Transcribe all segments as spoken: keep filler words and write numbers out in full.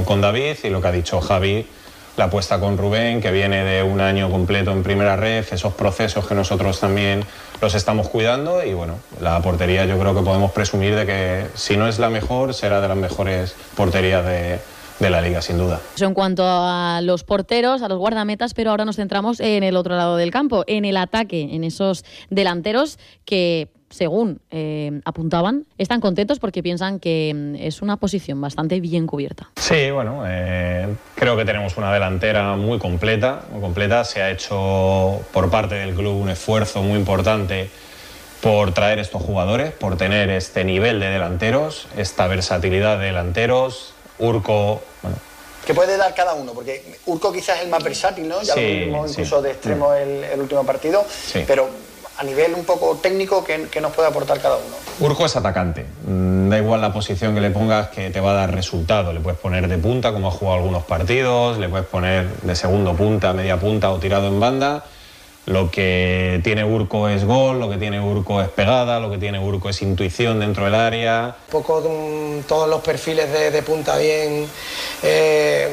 con, con David, y lo que ha dicho Javi, la apuesta con Rubén, que viene de un año completo en primera ref, esos procesos que nosotros también los estamos cuidando, y bueno, la portería yo creo que podemos presumir de que si no es la mejor, será de las mejores porterías de, de la liga, sin duda. Eso en cuanto a los porteros, a los guardametas, pero ahora nos centramos en el otro lado del campo, en el ataque, en esos delanteros que, según eh, apuntaban, están contentos porque piensan que es una posición bastante bien cubierta. Sí, bueno, eh, creo que tenemos una delantera muy completa, muy completa. Se ha hecho por parte del club un esfuerzo muy importante por traer estos jugadores, por tener este nivel de delanteros, esta versatilidad de delanteros. Urco, bueno, ¿qué puede dar cada uno? Porque Urco quizás es el más versátil, ¿no? Ya sí, lo vimos incluso sí. de extremo el, el último partido, sí. Pero a nivel un poco técnico, ¿qué, qué nos puede aportar cada uno? Urco es atacante, da igual la posición que le pongas, que te va a dar resultado. Le puedes poner de punta, como ha jugado algunos partidos, le puedes poner de segundo punta, media punta o tirado en banda. Lo que tiene Urco es gol, lo que tiene Urco es pegada, lo que tiene Urco es intuición dentro del área. Un poco um, todos los perfiles de, de punta bien, eh,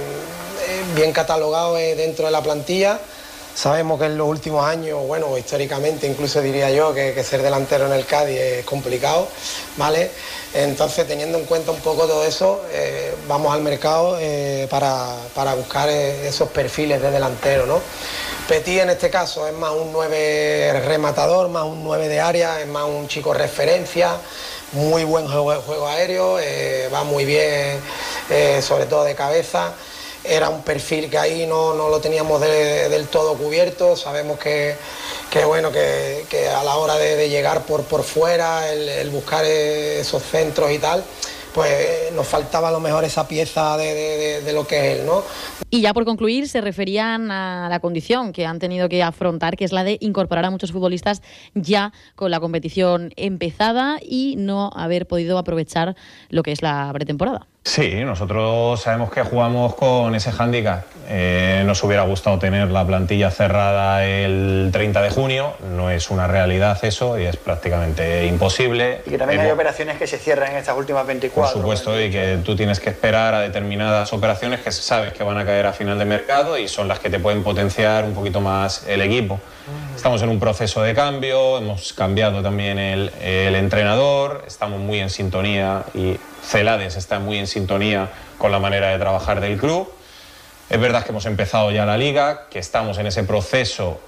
bien catalogados eh, dentro de la plantilla. Sabemos que en los últimos años, bueno, históricamente incluso diría yo que, que ser delantero en el Cádiz es complicado, ¿vale? Entonces, teniendo en cuenta un poco todo eso, eh, vamos al mercado eh, para, para buscar eh, esos perfiles de delantero, ¿no? Petit en este caso es más un nueve rematador, más un nueve de área, es más un chico referencia, muy buen juego, juego aéreo, eh, va muy bien, eh, sobre todo de cabeza. Era un perfil que ahí no, no lo teníamos de, del todo cubierto. Sabemos que, que, bueno, que, que a la hora de, de llegar por, por fuera, el, el buscar esos centros y tal, pues nos faltaba a lo mejor esa pieza de, de, de, de lo que es él, ¿no? Y ya por concluir, se referían a la condición que han tenido que afrontar, que es la de incorporar a muchos futbolistas ya con la competición empezada y no haber podido aprovechar lo que es la pretemporada. Sí, nosotros sabemos que jugamos con ese hándicap. Eh, nos hubiera gustado tener la plantilla cerrada el treinta de junio, no es una realidad eso y es prácticamente imposible. Y que también Hemos... hay operaciones que se cierran en estas últimas veinticuatro. Por supuesto, y que tú tienes que esperar a determinadas operaciones que sabes que van a caer a final de mercado y son las que te pueden potenciar un poquito más el equipo. Estamos en un proceso de cambio, hemos cambiado también el, el entrenador, estamos muy en sintonía y Celades está muy en sintonía con la manera de trabajar del club. Es verdad que hemos empezado ya la liga, que estamos en ese proceso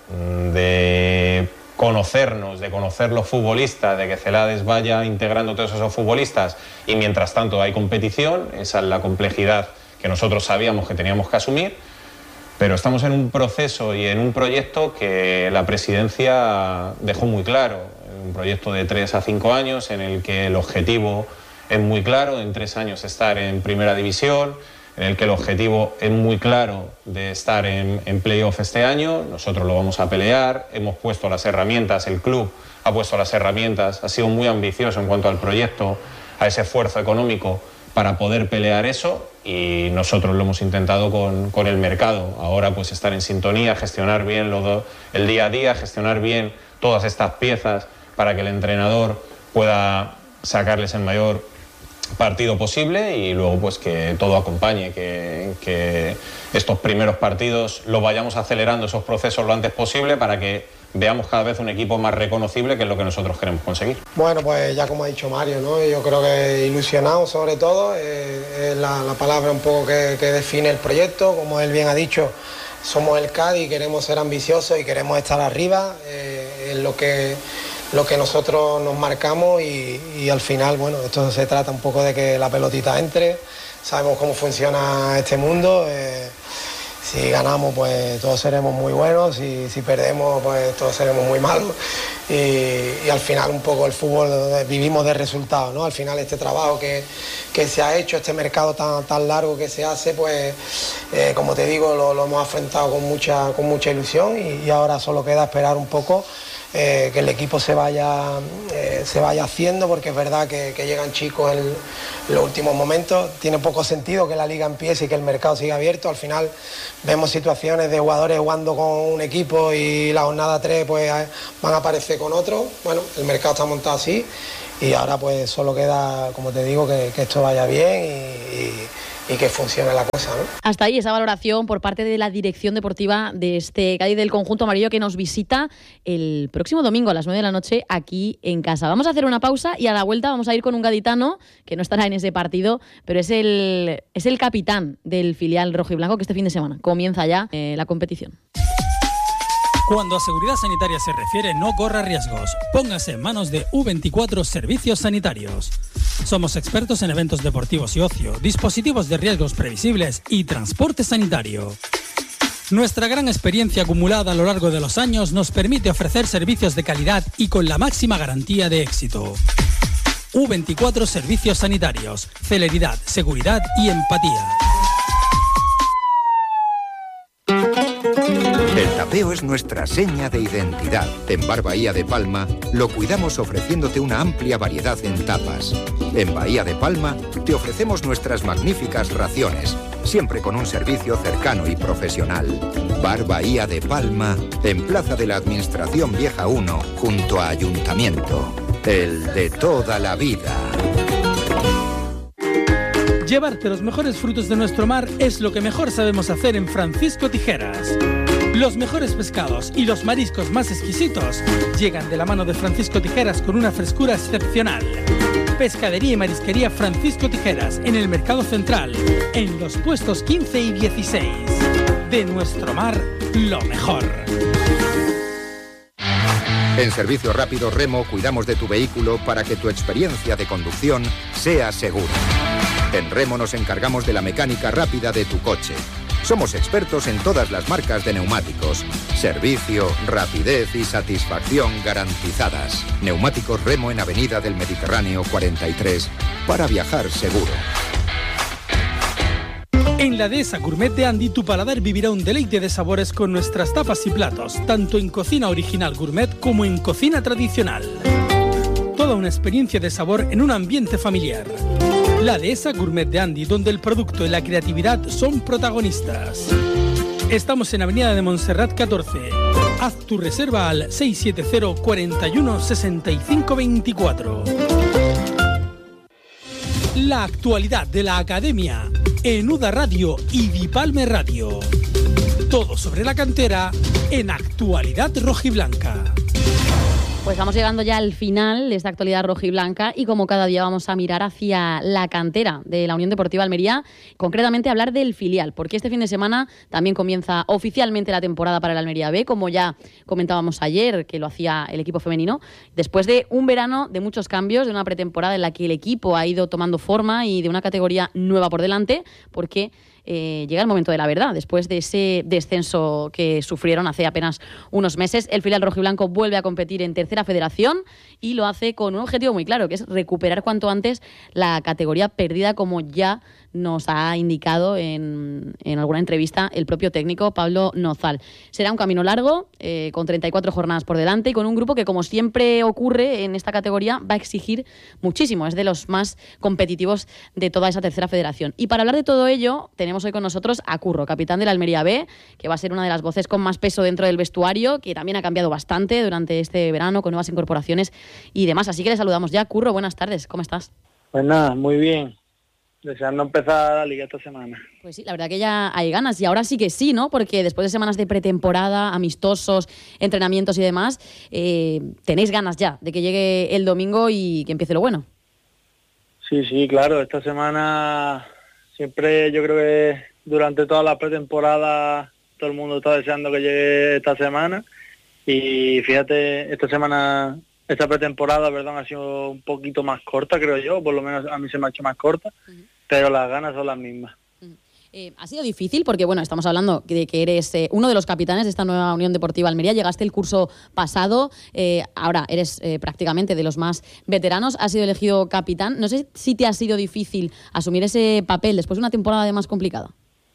de conocernos, de conocer los futbolistas, de que Celades vaya integrando todos esos futbolistas y mientras tanto hay competición, esa es la complejidad que nosotros sabíamos que teníamos que asumir. Pero estamos en un proceso y en un proyecto que la presidencia dejó muy claro, un proyecto de tres a cinco años en el que el objetivo es muy claro, en tres años estar en primera división, en el que el objetivo es muy claro de estar en, en playoff este año, nosotros lo vamos a pelear, hemos puesto las herramientas, el club ha puesto las herramientas, ha sido muy ambicioso en cuanto al proyecto, a ese esfuerzo económico para poder pelear eso y nosotros lo hemos intentado con, con el mercado. Ahora pues estar en sintonía, gestionar bien lo do, el día a día, gestionar bien todas estas piezas para que el entrenador pueda sacarles el mayor partido posible y luego pues que todo acompañe, que, que estos primeros partidos lo vayamos acelerando esos procesos lo antes posible para que veamos cada vez un equipo más reconocible, que es lo que nosotros queremos conseguir. Bueno, pues ya como ha dicho Mario, ¿no? Yo creo que ilusionado sobre todo, eh, es la, la palabra un poco que, que define el proyecto. Como él bien ha dicho, somos el Cádiz, queremos ser ambiciosos y queremos estar arriba, eh, es lo que, lo que nosotros nos marcamos y, y al final, bueno, esto se trata un poco de que la pelotita entre, sabemos cómo funciona este mundo, eh, si ganamos pues todos seremos muy buenos y si perdemos pues todos seremos muy malos y, y al final un poco el fútbol vivimos de resultados, ¿no? Al final este trabajo que, que se ha hecho, este mercado tan, tan largo que se hace, pues eh, como te digo lo, lo hemos afrontado con mucha, con mucha ilusión y, y ahora solo queda esperar un poco Eh, que el equipo se vaya, eh, se vaya haciendo, porque es verdad que, que llegan chicos en, en los últimos momentos. Tiene poco sentido que la liga empiece y que el mercado siga abierto. Al final vemos situaciones de jugadores jugando con un equipo y la jornada tres pues, van a aparecer con otro. Bueno, el mercado está montado así y ahora pues solo queda, como te digo, que, que esto vaya bien y, y y que funcione la cosa, ¿no? Hasta ahí esa valoración por parte de la dirección deportiva de este Cádiz del conjunto amarillo que nos visita el próximo domingo a las nueve de la noche aquí en casa. Vamos a hacer una pausa y a la vuelta vamos a ir con un gaditano que no estará en ese partido, pero es el, es el capitán del filial rojo y blanco que este fin de semana comienza ya eh, la competición. Cuando a seguridad sanitaria se refiere, no corra riesgos. Póngase en manos de U veinticuatro Servicios Sanitarios. Somos expertos en eventos deportivos y ocio, dispositivos de riesgos previsibles y transporte sanitario. Nuestra gran experiencia acumulada a lo largo de los años nos permite ofrecer servicios de calidad y con la máxima garantía de éxito. U veinticuatro Servicios Sanitarios. Celeridad, seguridad y empatía. El tapeo es nuestra seña de identidad. En Bar Bahía de Palma lo cuidamos ofreciéndote una amplia variedad en tapas. En Bahía de Palma te ofrecemos nuestras magníficas raciones, siempre con un servicio cercano y profesional. Bar Bahía de Palma, en Plaza de la Administración Vieja uno, junto a Ayuntamiento. El de toda la vida. Llevarte los mejores frutos de nuestro mar es lo que mejor sabemos hacer en Francisco Tijeras. Los mejores pescados y los mariscos más exquisitos llegan de la mano de Francisco Tijeras con una frescura excepcional. Pescadería y marisquería Francisco Tijeras en el Mercado Central, en los puestos quince y dieciséis. De nuestro mar, lo mejor. En Servicio Rápido Remo cuidamos de tu vehículo para que tu experiencia de conducción sea segura. En Remo nos encargamos de la mecánica rápida de tu coche. Somos expertos en todas las marcas de neumáticos. Servicio, rapidez y satisfacción garantizadas. Neumáticos Remo en Avenida del Mediterráneo cuarenta y tres, para viajar seguro. En la Dehesa Gourmet de Andy, tu paladar vivirá un deleite de sabores con nuestras tapas y platos, tanto en cocina original gourmet como en cocina tradicional. Toda una experiencia de sabor en un ambiente familiar. La Dehesa Gourmet de Andy, donde el producto y la creatividad son protagonistas. Estamos en Avenida de Montserrat catorce. Haz tu reserva al seis siete cero, cuarenta y uno, sesenta y cinco veinticuatro. La actualidad de la Academia en U D A Radio y Dipalme Radio. Todo sobre la cantera en Actualidad Rojiblanca. Pues vamos llegando ya al final de esta actualidad rojiblanca y como cada día vamos a mirar hacia la cantera de la Unión Deportiva Almería, concretamente a hablar del filial, porque este fin de semana también comienza oficialmente la temporada para el Almería B, como ya comentábamos ayer que lo hacía el equipo femenino, después de un verano de muchos cambios, de una pretemporada en la que el equipo ha ido tomando forma y de una categoría nueva por delante, porque Eh, llega el momento de la verdad. Después de ese descenso que sufrieron hace apenas unos meses, el filial rojiblanco vuelve a competir en tercera federación y lo hace con un objetivo muy claro, que es recuperar cuanto antes la categoría perdida, como ya nos ha indicado en, en alguna entrevista el propio técnico Pablo Nozal. Será un camino largo, eh, con treinta y cuatro jornadas por delante y con un grupo que, como siempre ocurre en esta categoría, va a exigir muchísimo. Es de los más competitivos de toda esa tercera federación. Y para hablar de todo ello, tenemos hoy con nosotros a Curro, capitán de la Almería B, que va a ser una de las voces con más peso dentro del vestuario, que también ha cambiado bastante durante este verano con nuevas incorporaciones y demás. Así que le saludamos ya. Curro, buenas tardes, ¿cómo estás? Pues nada, muy bien. Deseando empezar la liga esta semana. Pues sí, la verdad que ya hay ganas y ahora sí que sí, ¿no? Porque después de semanas de pretemporada, amistosos, entrenamientos y demás, eh, tenéis ganas ya de que llegue el domingo y que empiece lo bueno. Sí, sí, claro. Esta semana siempre, yo creo que durante toda la pretemporada todo el mundo está deseando que llegue esta semana y fíjate, esta semana, esta pretemporada, perdón, ha sido un poquito más corta, creo yo, por lo menos a mí se me ha hecho más corta, uh-huh. Pero las ganas son las mismas. Uh-huh. Eh, ha sido difícil porque, bueno, estamos hablando de que eres eh, uno de los capitanes de esta nueva Unión Deportiva Almería. Llegaste el curso pasado, eh, ahora eres eh, prácticamente de los más veteranos. Has sido elegido capitán. No sé si te ha sido difícil asumir ese papel después de una temporada además complicada.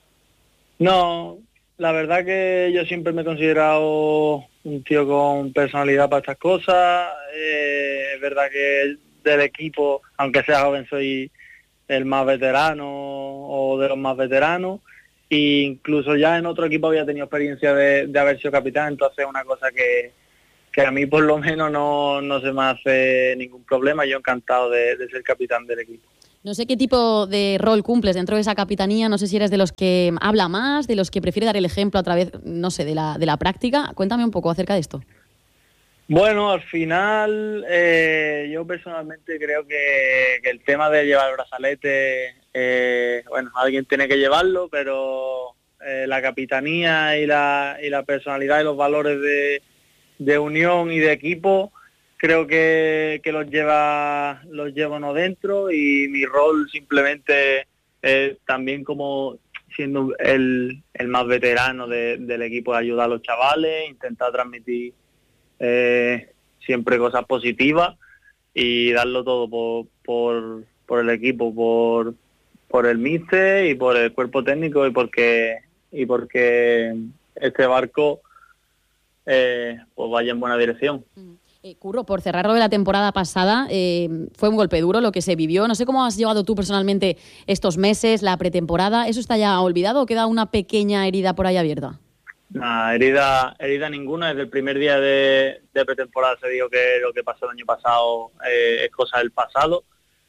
No, la verdad que yo siempre me he considerado un tío con personalidad para estas cosas. Eh, es verdad que del equipo, aunque sea joven, soy el más veterano o de los más veteranos, e incluso ya en otro equipo había tenido experiencia de, de haber sido capitán, entonces es una cosa que, que a mí por lo menos no, no se me hace ningún problema. Yo encantado de, de ser capitán del equipo. No sé qué tipo de rol cumples dentro de esa capitanía, no sé si eres de los que habla más, de los que prefiere dar el ejemplo a través, no sé, de la, de la práctica. Cuéntame un poco acerca de esto. Bueno, al final eh, yo personalmente creo que, que el tema de llevar el brazalete, eh, bueno, alguien tiene que llevarlo, pero eh, la capitanía y la, y la personalidad y los valores de, de unión y de equipo, creo que, que los lleva los llevo no dentro, y mi rol simplemente es también como siendo el, el más veterano de, del equipo, de ayudar a los chavales, intentar transmitir eh, siempre cosas positivas y darlo todo por, por, por el equipo, por, por el míster y por el cuerpo técnico, y porque, y porque este barco eh, pues vaya en buena dirección. Eh, Curro, por cerrarlo de la temporada pasada, eh, fue un golpe duro lo que se vivió. No sé cómo has llevado tú personalmente estos meses, la pretemporada. ¿Eso está ya olvidado o queda una pequeña herida por ahí abierta? Nah, herida, herida ninguna. Desde el primer día de, de pretemporada se dijo que lo que pasó el año pasado eh, es cosa del pasado,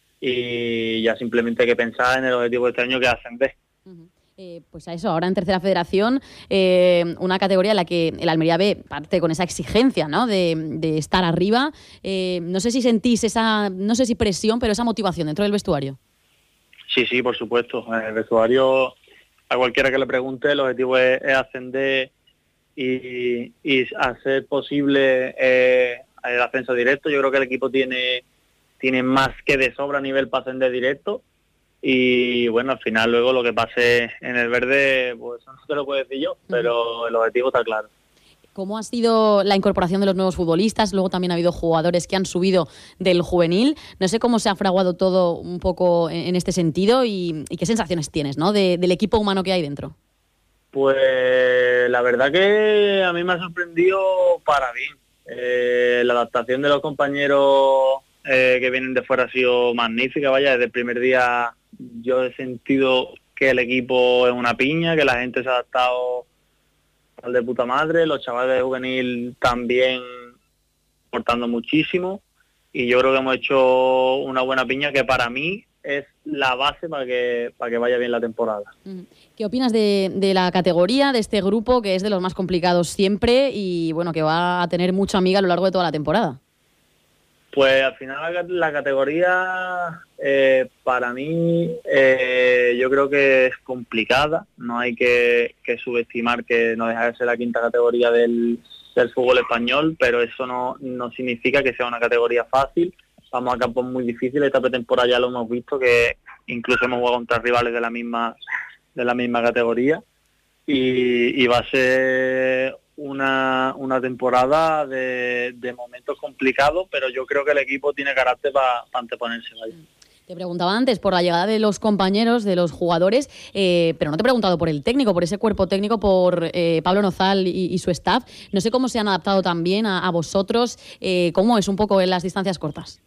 y ya simplemente hay que pensar en el objetivo de este año, que es ascender. Uh-huh. Eh, pues a eso, ahora en Tercera Federación, eh, una categoría en la que el Almería B parte con esa exigencia, ¿no?, de, de estar arriba. Eh, no sé si sentís esa, no sé si presión, pero esa motivación dentro del vestuario. Sí, sí, por supuesto. En el vestuario, a cualquiera que le pregunte, el objetivo es, es ascender y, y hacer posible eh, el ascenso directo. Yo creo que el equipo tiene, tiene más que de sobra a nivel para ascender directo. Y bueno, al final luego lo que pase en el verde, pues eso no te lo puedo decir yo, pero el objetivo está claro. ¿Cómo ha sido la incorporación de los nuevos futbolistas? Luego también ha habido jugadores que han subido del juvenil. No sé cómo se ha fraguado todo un poco en este sentido y, y qué sensaciones tienes, ¿no?, de, del equipo humano que hay dentro. Pues la verdad que a mí me ha sorprendido para bien. Eh, la adaptación de los compañeros eh, que vienen de fuera ha sido magnífica. Vaya, desde el primer día yo he sentido que el equipo es una piña, que la gente se ha adaptado al de puta madre, los chavales de juvenil también aportando muchísimo, y yo creo que hemos hecho una buena piña que para mí es la base para que para que vaya bien la temporada. ¿Qué opinas de, de la categoría, de este grupo, que es de los más complicados siempre y bueno, que va a tener mucha amiga a lo largo de toda la temporada? Pues al final la, la categoría eh, para mí eh, yo creo que es complicada. No hay que, que subestimar que no deja de ser la quinta categoría del, del fútbol español, pero eso no, no significa que sea una categoría fácil. Vamos a campos muy difíciles. Esta pretemporada ya lo hemos visto, que incluso hemos jugado contra rivales de la misma de la misma categoría, y, y va a ser una, una temporada de, de momentos complicados, pero yo creo que el equipo tiene carácter para pa anteponerse. Vaya. Te preguntaba antes por la llegada de los compañeros, de los jugadores, eh, pero no te he preguntado por el técnico, por ese cuerpo técnico, por eh, Pablo Nozal y, y su staff. No sé cómo se han adaptado también a, a vosotros, eh, cómo es un poco en las distancias cortas.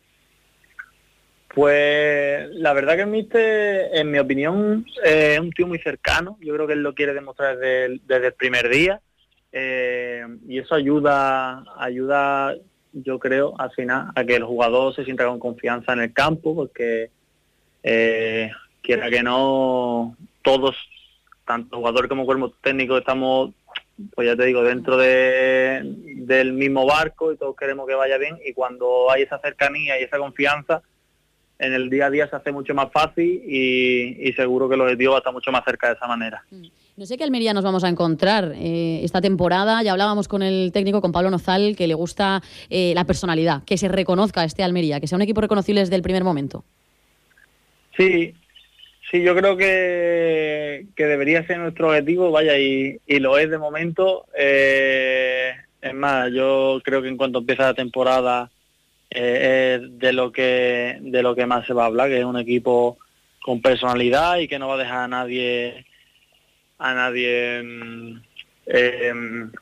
Pues la verdad que el míster, en mi opinión, eh, es un tío muy cercano. Yo creo que él lo quiere demostrar desde el, desde el primer día, eh, y eso ayuda, ayuda, yo creo, al final, a que el jugador se sienta con confianza en el campo, porque eh, quiera que no, todos, tanto jugador como cuerpo técnico, estamos, pues ya te digo, dentro de, del mismo barco, y todos queremos que vaya bien, y cuando hay esa cercanía y esa confianza, en el día a día se hace mucho más fácil, y, y seguro que el objetivo va a estar mucho más cerca de esa manera. No sé qué Almería nos vamos a encontrar eh, esta temporada. Ya hablábamos con el técnico, con Pablo Nozal, que le gusta eh, la personalidad, que se reconozca este Almería, que sea un equipo reconocible desde el primer momento. Sí, sí, yo creo que, que debería ser nuestro objetivo, vaya, y, y lo es de momento. Eh, es más, yo creo que en cuanto empieza la temporada, Eh, es de lo que de lo que más se va a hablar, que es un equipo con personalidad y que no va a dejar a nadie a nadie eh,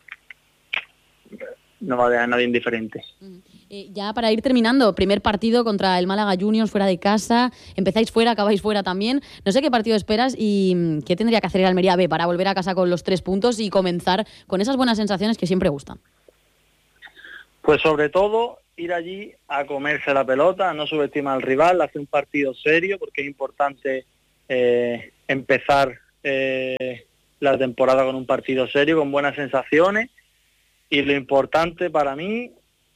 no va a dejar a nadie indiferente. Eh, ya para ir terminando, primer partido contra el Málaga Juniors fuera de casa, empezáis fuera, acabáis fuera también. No sé qué partido esperas y qué tendría que hacer el Almería B para volver a casa con los tres puntos y comenzar con esas buenas sensaciones que siempre gustan. Pues sobre todo ir allí a comerse la pelota, a no subestimar al rival, a hacer un partido serio, porque es importante eh, empezar eh, la temporada con un partido serio, con buenas sensaciones, y lo importante para mí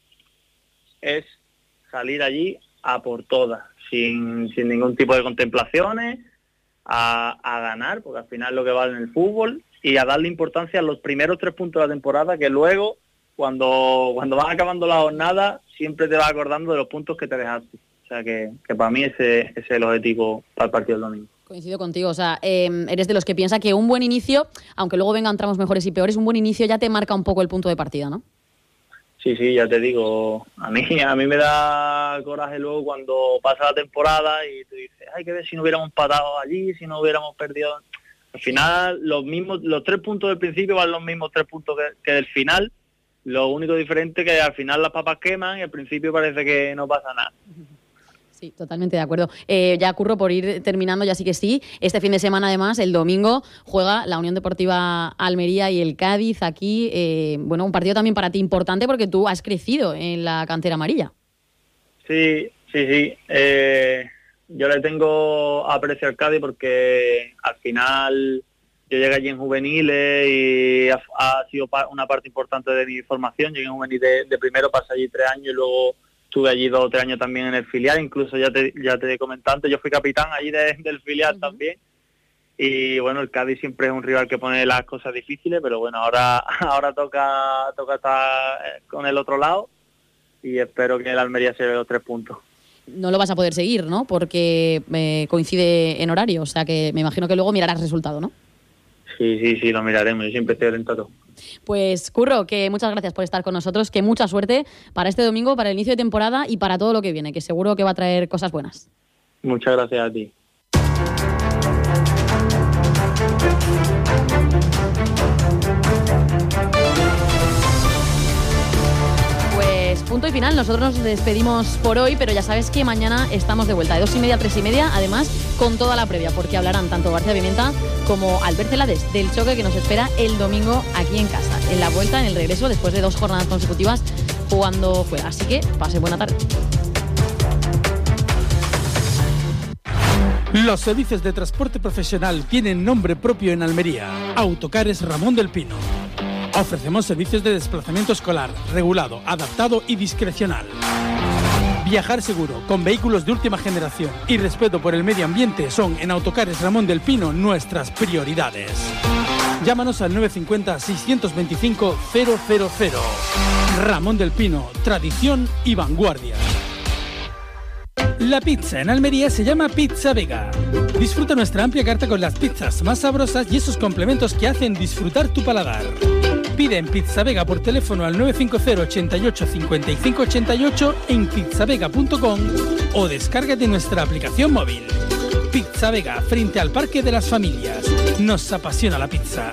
es salir allí a por todas, sin, sin ningún tipo de contemplaciones, a, a ganar, porque al final es lo que vale en el fútbol, y a darle importancia a los primeros tres puntos de la temporada, que luego, cuando cuando van acabando la jornada, siempre te vas acordando de los puntos que te dejaste. O sea que, que para mí ese, ese es el objetivo para el partido del domingo. Coincido contigo, o sea, eh, eres de los que piensa que un buen inicio, aunque luego vengan tramos mejores y peores, un buen inicio ya te marca un poco el punto de partida, ¿no? Sí, sí, ya te digo, a mí a mí me da coraje luego cuando pasa la temporada y tú dices, ay, que ver si no hubiéramos empatado allí, si no hubiéramos perdido. Al final, los mismos, los tres puntos del principio van los mismos tres puntos que, que del final. Lo único diferente es que al final las papas queman y al principio parece que no pasa nada. Sí, totalmente de acuerdo. Eh, ya Curro, por ir terminando, ya sí que sí. Este fin de semana, además, el domingo, juega la Unión Deportiva Almería y el Cádiz aquí. Eh, bueno, un partido también para ti importante porque tú has crecido en la cantera amarilla. Sí, sí, sí. Eh, yo le tengo aprecio al Cádiz porque al final yo llegué allí en juveniles y ha, ha sido una parte importante de mi formación. Llegué en juvenil de, de primero, pasé allí tres años y luego estuve allí dos o tres años también en el filial, incluso ya te ya te comenté antes, yo fui capitán allí de, del filial uh-huh. también. Y bueno, el Cádiz siempre es un rival que pone las cosas difíciles, pero bueno, ahora ahora toca toca estar con el otro lado y espero que el Almería se lleve los tres puntos. No lo vas a poder seguir, ¿no? Porque eh, coincide en horario, o sea que me imagino que luego mirarás resultado, ¿no? Sí, sí, sí, lo miraremos, yo siempre estoy atento a todo. Pues Curro, que muchas gracias por estar con nosotros, que mucha suerte para este domingo, para el inicio de temporada y para todo lo que viene, que seguro que va a traer cosas buenas. Muchas gracias a ti. Pues punto y final, nosotros nos despedimos por hoy, pero ya sabes que mañana estamos de vuelta de dos y media a tres y media, además con toda la previa, porque hablarán tanto García Pimenta como Albert Celades del choque que nos espera el domingo aquí en casa, en la vuelta, en el regreso, después de dos jornadas consecutivas jugando fuera. Así que pase buena tarde. Los servicios de transporte profesional tienen nombre propio en Almería. Autocares Ramón del Pino. Ofrecemos servicios de desplazamiento escolar, regulado, adaptado y discrecional. Viajar seguro, con vehículos de última generación y respeto por el medio ambiente son en Autocares Ramón del Pino nuestras prioridades. Llámanos al nueve cinco cero, seis dos cinco, cero cero cero. Ramón del Pino, tradición y vanguardia. La pizza en Almería se llama Pizza Vega. Disfruta nuestra amplia carta con las pizzas más sabrosas y esos complementos que hacen disfrutar tu paladar. Pide en Pizza Vega por teléfono al nueve cinco cero, ochenta y ocho, cincuenta y cinco ochenta y ocho en pizzavega punto com o descárgate nuestra aplicación móvil. Pizza Vega, frente al Parque de las Familias. Nos apasiona la pizza.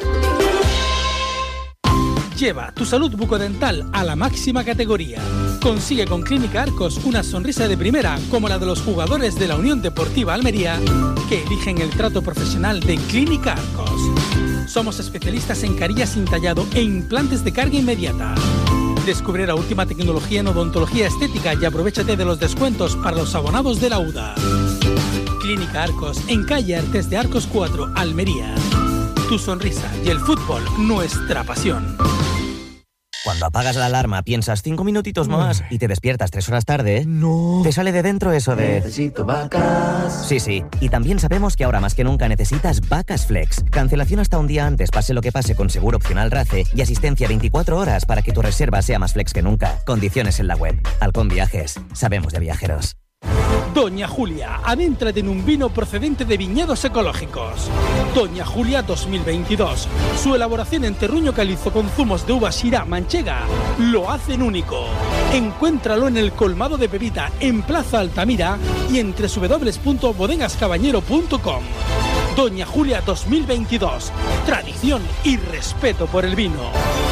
Lleva tu salud bucodental a la máxima categoría. Consigue con Clínica Arcos una sonrisa de primera como la de los jugadores de la Unión Deportiva Almería que eligen el trato profesional de Clínica Arcos. Somos especialistas en carillas sin tallado e implantes de carga inmediata. Descubre la última tecnología en odontología estética y aprovéchate de los descuentos para los abonados de la U D A. Clínica Arcos, en calle Artes de Arcos cuatro, Almería. Tu sonrisa y el fútbol, nuestra pasión. Cuando apagas la alarma piensas cinco minutitos más y te despiertas tres horas tarde, no. Te sale de dentro eso de... Necesito vacas. Sí, sí. Y también sabemos que ahora más que nunca necesitas Vacas Flex. Cancelación hasta un día antes, pase lo que pase, con seguro opcional RACE y asistencia veinticuatro horas para que tu reserva sea más flex que nunca. Condiciones en la web. Halcón Viajes. Sabemos de viajeros. Doña Julia, adéntrate en un vino procedente de viñedos ecológicos. Doña Julia dos mil veintidós. Su elaboración en terruño calizo con zumos de uva Syrah manchega lo hacen único. Encuéntralo en el colmado de Pepita en Plaza Altamira y en doble u doble u doble u punto bodegas cabañero punto com. Doña Julia dos mil veintidós. Tradición y respeto por el vino.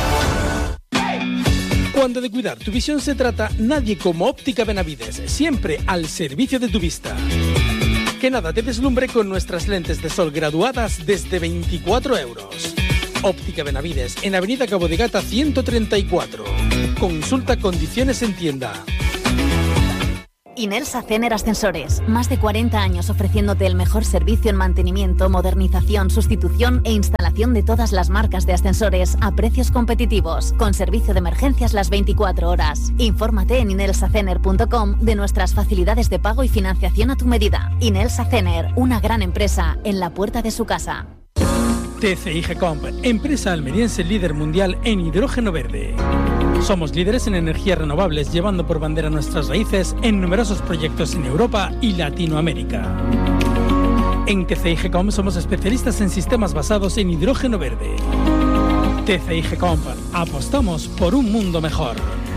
Cuando de cuidar tu visión se trata, nadie como Óptica Benavides, siempre al servicio de tu vista. Que nada te deslumbre con nuestras lentes de sol graduadas desde veinticuatro euros. Óptica Benavides, en Avenida Cabo de Gata ciento treinta y cuatro. Consulta condiciones en tienda. Inelsa Cener Ascensores. Más de cuarenta años ofreciéndote el mejor servicio en mantenimiento, modernización, sustitución e instalación de todas las marcas de ascensores a precios competitivos. Con servicio de emergencias las veinticuatro horas. Infórmate en inelsa cener punto com de nuestras facilidades de pago y financiación a tu medida. Inelsa Cener, una gran empresa en la puerta de su casa. T C I Gecomp, empresa almeriense líder mundial en hidrógeno verde. Somos líderes en energías renovables, llevando por bandera nuestras raíces en numerosos proyectos en Europa y Latinoamérica. En T C I Gecomp somos especialistas en sistemas basados en hidrógeno verde. T C I Gecomp, apostamos por un mundo mejor.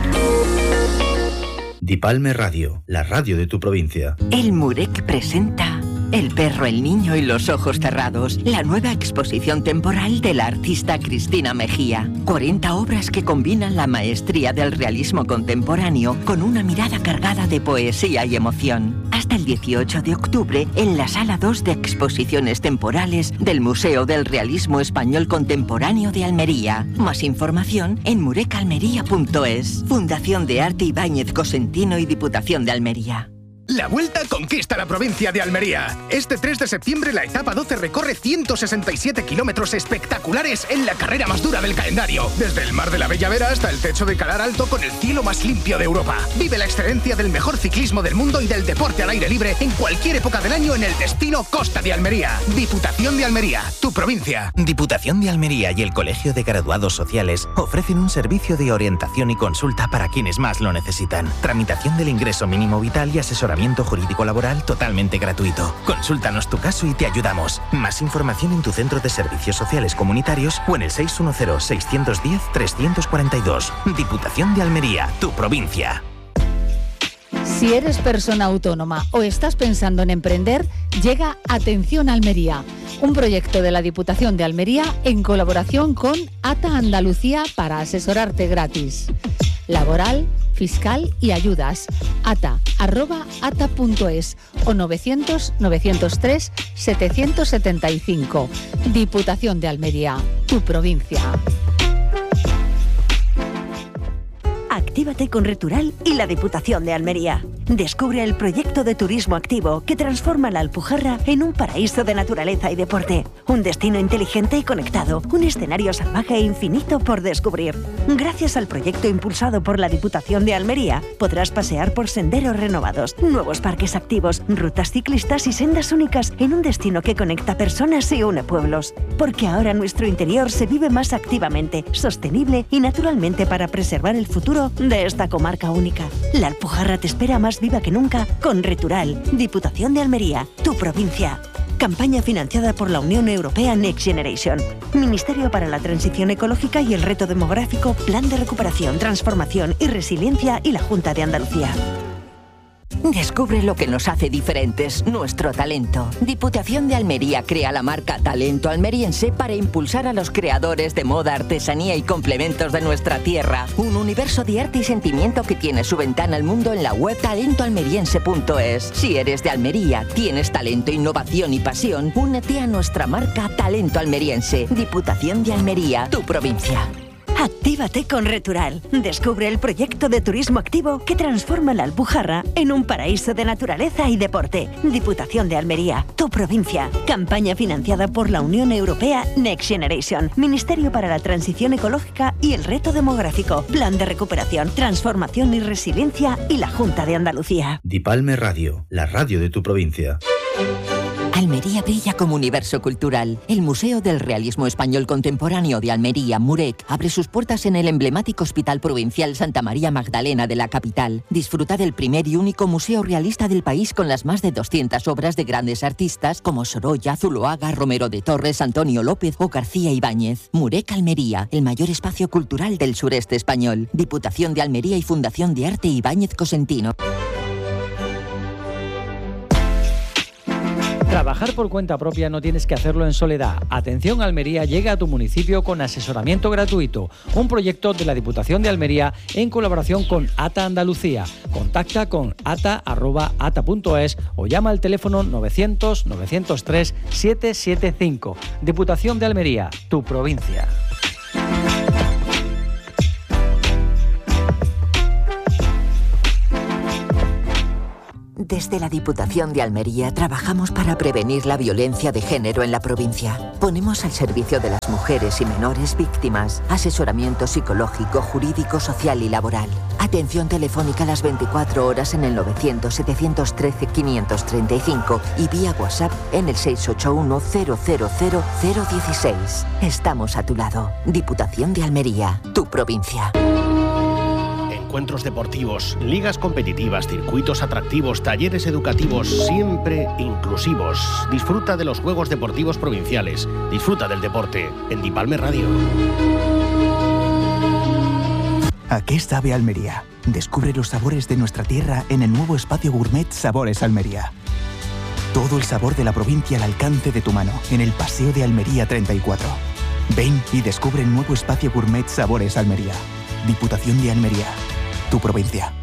Dipalme Radio, la radio de tu provincia. El Murek presenta El perro, el niño y los ojos cerrados, la nueva exposición temporal de la artista Cristina Mejía. cuarenta obras que combinan la maestría del realismo contemporáneo con una mirada cargada de poesía y emoción. Hasta el dieciocho de octubre en la Sala dos de Exposiciones Temporales del Museo del Realismo Español Contemporáneo de Almería. Más información en murecalmería punto es. Fundación de Arte Ibáñez Cosentino y Diputación de Almería. La Vuelta conquista la provincia de Almería. Este tres de septiembre la etapa doce recorre ciento sesenta y siete kilómetros espectaculares en la carrera más dura del calendario. Desde el Mar de la Bella Vera hasta el techo de Calar Alto con el cielo más limpio de Europa. Vive la excelencia del mejor ciclismo del mundo y del deporte al aire libre en cualquier época del año en el destino Costa de Almería. Diputación de Almería, tu provincia. Diputación de Almería y el Colegio de Graduados Sociales ofrecen un servicio de orientación y consulta para quienes más lo necesitan. Tramitación del ingreso mínimo vital y asesoramiento jurídico laboral totalmente gratuito. Consúltanos tu caso y te ayudamos. Más información en tu centro de servicios sociales comunitarios o en el seis uno cero, seis uno cero, tres cuatro dos. Diputación de Almería, tu provincia. Si eres persona autónoma o estás pensando en emprender, llega Atención Almería, un proyecto de la Diputación de Almería en colaboración con ATA Andalucía para asesorarte gratis. Laboral, fiscal y ayudas. ata arroba ata punto es o novecientos, novecientos tres, setecientos setenta y cinco. Diputación de Almería, tu provincia. Actívate con Retural y la Diputación de Almería. Descubre el proyecto de turismo activo que transforma la Alpujarra en un paraíso de naturaleza y deporte. Un destino inteligente y conectado, un escenario salvaje e infinito por descubrir. Gracias al proyecto impulsado por la Diputación de Almería, podrás pasear por senderos renovados, nuevos parques activos, rutas ciclistas y sendas únicas en un destino que conecta personas y une pueblos. Porque ahora nuestro interior se vive más activamente, sostenible y naturalmente para preservar el futuro de esta comarca única. La Alpujarra te espera más viva que nunca con Retural. Diputación de Almería, tu provincia. Campaña financiada por la Unión Europea Next Generation. Ministerio para la Transición Ecológica y el Reto Demográfico, Plan de Recuperación, Transformación y Resiliencia y la Junta de Andalucía. Descubre lo que nos hace diferentes, nuestro talento. Diputación de Almería crea la marca Talento Almeriense para impulsar a los creadores de moda, artesanía y complementos de nuestra tierra. Un universo de arte y sentimiento que tiene su ventana al mundo en la web talento almeriense punto es. Si eres de Almería, tienes talento, innovación y pasión, únete a nuestra marca Talento Almeriense. Diputación de Almería, tu provincia. Actívate con Retural. Descubre el proyecto de turismo activo que transforma la Alpujarra en un paraíso de naturaleza y deporte. Diputación de Almería, tu provincia. Campaña financiada por la Unión Europea Next Generation. Ministerio para la Transición Ecológica y el Reto Demográfico. Plan de Recuperación, Transformación y Resiliencia y la Junta de Andalucía. Dipalme Radio, la radio de tu provincia. Almería brilla como universo cultural. El Museo del Realismo Español Contemporáneo de Almería, Murek, abre sus puertas en el emblemático Hospital Provincial Santa María Magdalena de la capital. Disfruta del primer y único museo realista del país con las más de doscientas obras de grandes artistas como Sorolla, Zuloaga, Romero de Torres, Antonio López o García Ibáñez. Murek Almería, el mayor espacio cultural del sureste español. Diputación de Almería y Fundación de Arte Ibáñez Cosentino. Trabajar por cuenta propia no tienes que hacerlo en soledad. Atención Almería llega a tu municipio con asesoramiento gratuito. Un proyecto de la Diputación de Almería en colaboración con ATA Andalucía. Contacta con ata arroba ata punto es o llama al teléfono novecientos, novecientos tres, setecientos setenta y cinco. Diputación de Almería, tu provincia. Desde la Diputación de Almería trabajamos para prevenir la violencia de género en la provincia. Ponemos al servicio de las mujeres y menores víctimas asesoramiento psicológico, jurídico, social y laboral. Atención telefónica las veinticuatro horas en el novecientos, setecientos trece, quinientos treinta y cinco y vía WhatsApp en el seis ocho uno, cero cero cero, cero uno seis. Estamos a tu lado. Diputación de Almería, tu provincia. Encuentros deportivos, ligas competitivas, circuitos atractivos, talleres educativos, siempre inclusivos. Disfruta de los Juegos Deportivos Provinciales. Disfruta del deporte en Dipalme Radio. ¿A qué sabe Almería? Descubre los sabores de nuestra tierra en el nuevo espacio gourmet Sabores Almería. Todo el sabor de la provincia al alcance de tu mano, en el Paseo de Almería treinta y cuatro. Ven y descubre el nuevo espacio gourmet Sabores Almería. Diputación de Almería, tu provincia.